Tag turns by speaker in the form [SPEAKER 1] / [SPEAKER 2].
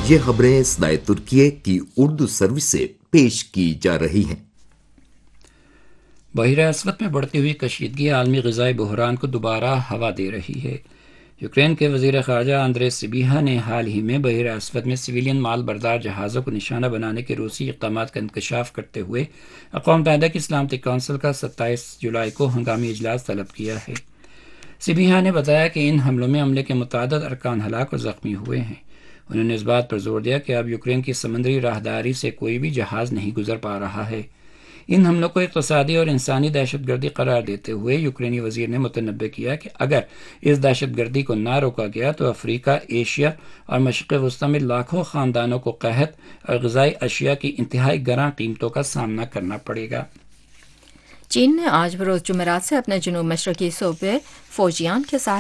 [SPEAKER 1] ये खबरें सदाए तुर्किये की उर्दू सर्विस से पेश की जा रही हैं।
[SPEAKER 2] बहिर असवद में बढ़ती हुई कशीदगी आलमी ग़िज़ाई बहरान को दोबारा हवा दे रही है। यूक्रेन के वज़ीर ख़ारजा अंद्रे सिबिहा ने हाल ही में बहिर असवद में सिविलियन माल बरदार जहाज़ों को निशाना बनाने के रूसी इक़दाम का इंकशाफ करते हुए अक़वाम मुत्तहिदा की सलामती कौंसिल का 27 जुलाई को हंगामी इजलास तलब किया है। सिबिहा ने बताया कि इन हमलों में अमले के मुतादिद अरकान हलाक और ज़ख्मी हुए हैं। उन्होंने इस बात पर जोर दिया कि अब यूक्रेन की समुद्री राहदारी से कोई भी जहाज़ नहीं गुजर पा रहा है। इन हमलों को इक़्तिसादी और इंसानी दहशतगर्दी करार देते हुए यूक्रेनी वज़ीर ने मुतनब्बे किया कि अगर इस दहशतगर्दी को ना रोका गया तो अफ्रीका, एशिया और मशरिक़ वस्ती में लाखों ख़ानदानों को क़हत और ग़िज़ाई अशिया की इंतहाई गरां कीमतों का सामना करना पड़ेगा।
[SPEAKER 3] चीन ने आज बरोज़ जुमेरात से अपने जुनूब मशरक़ी सूबे फौजियान के साथ